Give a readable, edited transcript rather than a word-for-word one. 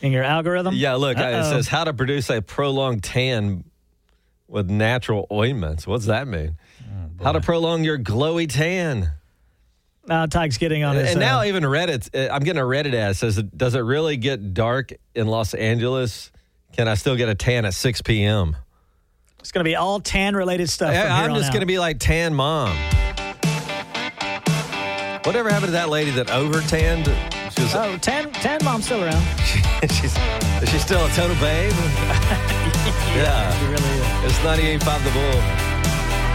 in your algorithm? Yeah, look, it says how to produce a prolonged tan with natural ointments. What's that mean? How to prolong your glowy tan. Now Tyke's getting on this. And now even Reddit, I'm getting a Reddit ad that says, does it really get dark in Los Angeles? Can I still get a tan at 6 p.m.? It's going to be all tan-related stuff from here I'm on just out. going to be like Tan Mom. Whatever happened to that lady that over-tanned? Tan Mom's still around. Is she still a total babe? Yeah. She really is. It's 98.5 The Bull.